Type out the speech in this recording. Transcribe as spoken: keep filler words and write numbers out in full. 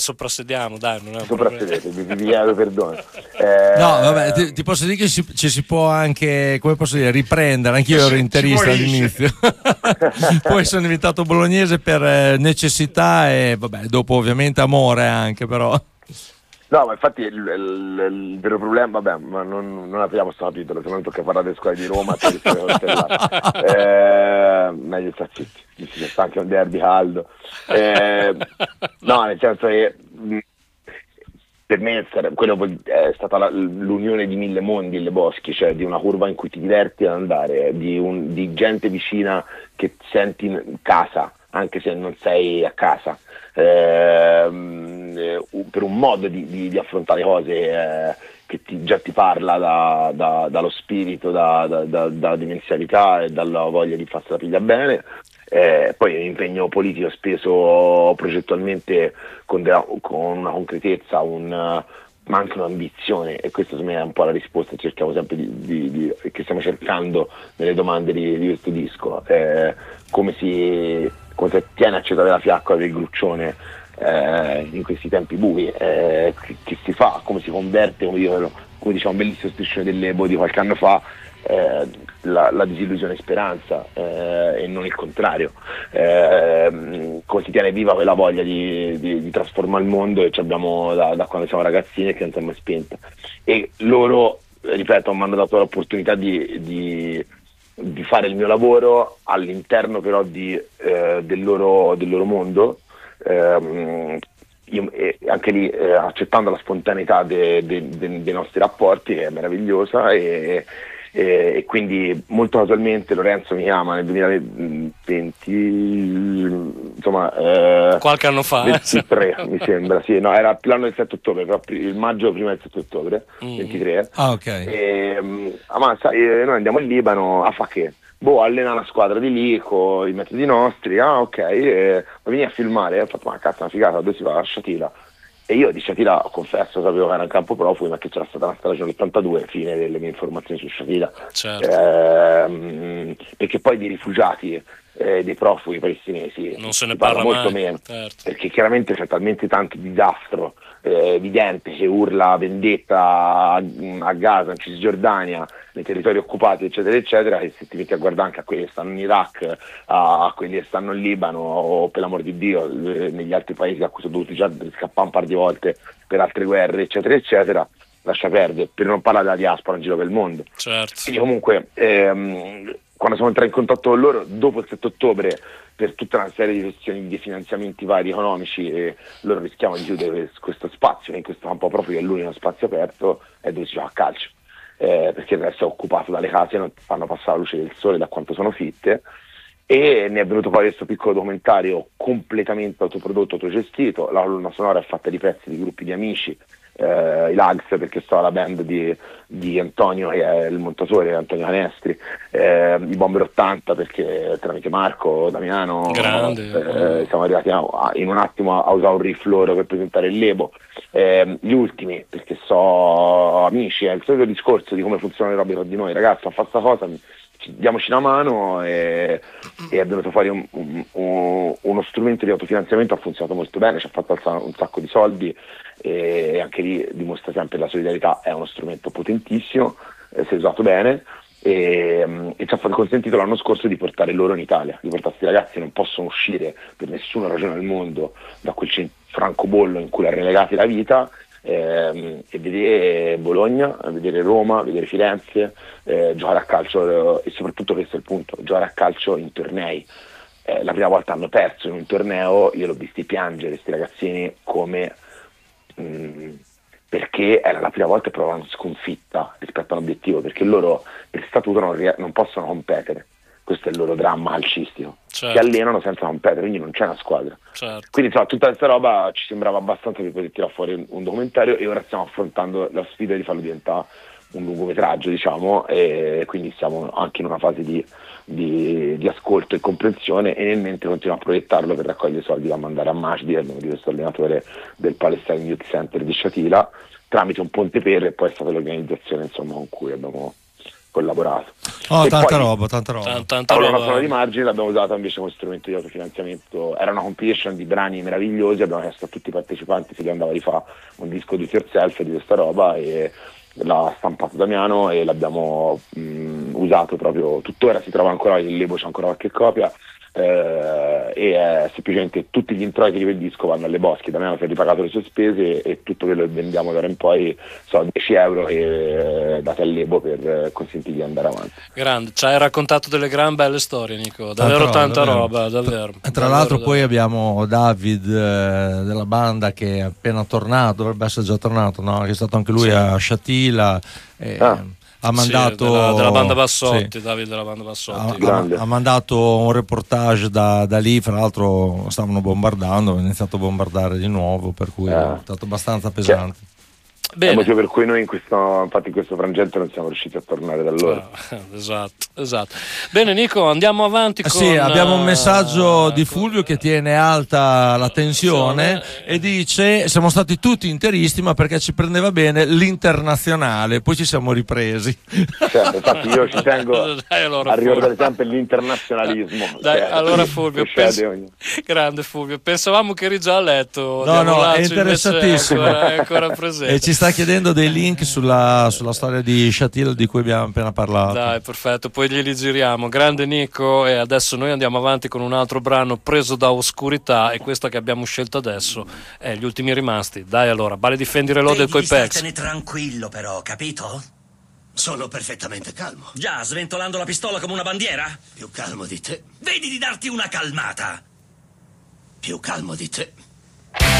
soprassediamo, dai, non è un soprassedete, vi, vi chiedo perdono. Eh, no, vabbè, ti, ti posso dire che ci, ci si può anche, come posso dire, riprendere. Anch'io ero interista all'inizio. Poi sono diventato bolognese per necessità e vabbè, dopo ovviamente amore anche, però. No, ma infatti il, il, il vero problema, vabbè, ma non, non apriamo sto capitolo, se non tocca parlare delle scuole di Roma, eh, meglio sta zitti, ci sta anche un derby caldo. Eh, no, nel senso che per me quello è stata la, l'unione di mille mondi, le Boschi, cioè di una curva in cui ti diverti ad andare, di, un, di gente vicina che senti in casa, anche se non sei a casa. Eh, per un modo di, di, di affrontare cose eh, che ti, già ti parla da, da, dallo spirito, da, da, da, da dimensionalità e dalla voglia di farsi la piglia bene. Eh, poi un impegno politico speso progettualmente con, de, con una concretezza, un, ma anche un'ambizione, e questa secondo me è un po' la risposta che cerchiamo sempre di, di, di, che stiamo cercando nelle domande di, di questo disco. Eh, come si come si tiene accesa la fiaccola del gruccione eh, in questi tempi bui, eh, che, che si fa, come si converte, come, io, come diciamo un bellissimo striscione dell'Ebo di qualche anno fa, eh, la, la disillusione in speranza eh, e non il contrario, eh, come si tiene viva quella voglia di, di, di trasformare il mondo che abbiamo da, da quando siamo ragazzini e che non si è mai spenta. E loro, ripeto, mi hanno dato l'opportunità di, di di fare il mio lavoro all'interno però di, eh, del, loro, del loro mondo, eh, io, eh, anche lì eh, accettando la spontaneità de, de, de, dei nostri rapporti, che è meravigliosa, e, e, e quindi molto casualmente Lorenzo mi chiama nel duemilaventi, insomma eh, qualche anno fa ventitré eh. mi sembra, sì, no, era l'anno del sette ottobre, però il maggio prima del sette ottobre, mm. ventitré. Ah, ok. E, ah, ma sai, noi andiamo in Libano a fa che? Boh, allena una squadra di lì con i metodi nostri. Ah, ok, e, ma vieni a filmare. Ho fatto, ma cazzo, una figata, dove si va? A Sciatila. E io di Sciatila, confesso, sapevo che era in campo profughi, ma che c'era stata una strage nell'ottantadue, fine delle mie informazioni su Sciatila. Certo. Eh, perché poi di rifugiati, eh, dei profughi palestinesi non se ne parla, parla molto mai, meno, certo. Perché chiaramente c'è talmente tanto disastro eh, evidente che urla vendetta a, a Gaza, in Cisgiordania, nei territori occupati, eccetera eccetera, che se ti metti a guardare anche a quelli che stanno in Iraq, a quelli che stanno in Libano, o per l'amor di Dio negli altri paesi a cui sono dovuti già scappare un par di volte per altre guerre, eccetera eccetera, lascia perdere, per non parlare della diaspora in giro per il mondo. Certo. Quindi comunque ehm, quando siamo entrati in contatto con loro dopo il sette ottobre, per tutta una serie di questioni di finanziamenti vari economici, e loro rischiamo di chiudere questo spazio, e in questo campo proprio che è l'unico spazio aperto è dove si gioca a calcio, eh, perché il resto è occupato dalle case, non fanno passare la luce del sole da quanto sono fitte, e ne è venuto fuori questo piccolo documentario completamente autoprodotto, autogestito. La colonna sonora è fatta di pezzi di gruppi di amici, eh, i Lags, perché sto alla band di, di Antonio, che è il montatore, Antonio Canestri, eh, i Bomber ottanta, perché tramite Marco, Damiano, eh, siamo arrivati a, a, in un attimo a usare un riff loro per presentare il Lebo, eh, gli ultimi, perché so amici, è il solito discorso di come funzionano le robe tra di noi, ragazzi, a fare sta cosa, diamoci una mano, e, e è venuto fuori un, un, un, uno strumento di autofinanziamento, ha funzionato molto bene, ci ha fatto alzare un sacco di soldi, e anche lì dimostra sempre la solidarietà, è uno strumento potentissimo, eh, se usato bene, e, e ci ha consentito l'anno scorso di portare loro in Italia, di portare questi ragazzi che non possono uscire per nessuna ragione al mondo da quel francobollo in cui l'ha relegati la vita, eh, e vedere Bologna, vedere Roma, vedere Firenze, eh, giocare a calcio, e soprattutto questo è il punto, giocare a calcio in tornei. Eh, la prima volta hanno perso in un torneo, io l'ho visti piangere questi ragazzini come mh, perché era la prima volta che provavano sconfitta rispetto a un obiettivo, perché loro per statuto non, ries- non possono competere, questo è il loro dramma calcistico, certo. Si allenano senza competere, quindi non c'è una squadra, certo. Quindi insomma, tutta questa roba ci sembrava abbastanza per poter tirare fuori un documentario, e ora stiamo affrontando la sfida di farlo diventare un lungometraggio, diciamo, e quindi siamo anche in una fase di, di, di ascolto e comprensione, e nel mentre continuiamo a proiettarlo per raccogliere soldi da mandare a Majdi, il nome di questo allenatore del Palestine Youth Center di Sciatila, tramite un ponte per, e poi è stata l'organizzazione insomma con cui abbiamo collaborato. Oh, e tanta poi, roba, tanta roba. Tanta, tanta allora, roba. la zona di margine l'abbiamo usata invece come strumento di autofinanziamento. Era una compilation di brani meravigliosi, abbiamo chiesto a tutti i partecipanti se gli andava di fare un disco di yourself di questa roba, e l'ha stampato Damiano e l'abbiamo mh, usato proprio, tuttora si trova ancora, il Lebo c'è ancora qualche copia, eh, e è semplicemente tutti gli introiti di quel disco vanno alle bosche. Damiano si è ripagato le sue spese e tutto quello che vendiamo d'ora in poi sono dieci euro che eh, date al Lebo per eh, consentirgli di andare avanti. Grande, ci hai raccontato delle gran belle storie, Nico, davvero tanta, tanta roba, davvero. davvero. Tra davvero, l'altro davvero. poi abbiamo David eh, della banda che è appena tornato, dovrebbe essere già tornato, no? Che è stato anche lui Sì. a Sciatila. Eh, Ah. Ha mandato sì, della, della banda Bassotti, sì. Davide della banda Bassotti. Ha, ha, ha mandato un reportage da, da lì, fra l'altro stavano bombardando, hanno iniziato a bombardare di nuovo, per cui Ah. è stato abbastanza pesante. È il motivo per cui noi in questo, infatti in questo frangente non siamo riusciti a tornare da loro. Ah, esatto, esatto. Bene Nico, andiamo avanti Ah, con... sì, abbiamo un messaggio uh, di Fulvio che tiene alta la tensione e dice: siamo stati tutti interisti ma perché ci prendeva bene l'internazionale, poi ci siamo ripresi. Certo, infatti io ci tengo Dai, allora, a ricordare Fulvio. sempre l'internazionalismo. Dai, cioè, allora Fulvio, pens- ogni... grande Fulvio, pensavamo che eri già a letto. No, no, è Laccio, interessatissimo. invece È ancora, è ancora presente. E ci sta chiedendo dei link sulla, sulla storia di Sciatila di cui abbiamo appena parlato. Dai, perfetto, poi glieli giriamo. Grande Nico, e adesso noi andiamo avanti con un altro brano preso da Oscurità, e questa che abbiamo scelto adesso è Gli ultimi rimasti. Dai allora, vale difendere l'Ode Devi coi Pex. startene tranquillo però, capito? Sono perfettamente calmo. Già, sventolando la pistola come una bandiera? Più calmo di te. Vedi di darti una calmata! Più calmo di te.